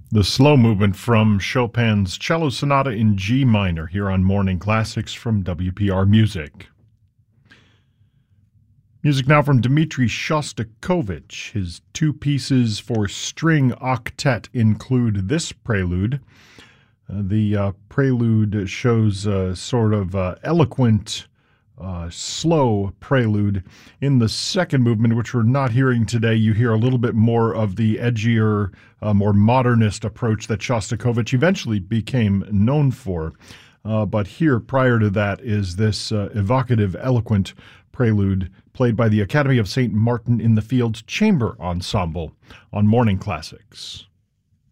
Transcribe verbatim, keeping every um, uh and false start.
The slow movement from Chopin's Cello Sonata in G minor here on Morning Classics from W P R Music. Music now from Dmitri Shostakovich. His two pieces for string octet include this prelude. Uh, the uh, prelude shows a sort of uh, eloquent, uh, slow prelude. In the second movement, which we're not hearing today, you hear a little bit more of the edgier, uh, more modernist approach that Shostakovich eventually became known for. Uh, but here, prior to that, is this uh, evocative, eloquent prelude played by the Academy of Saint Martin in the Fields Chamber Ensemble on Morning Classics.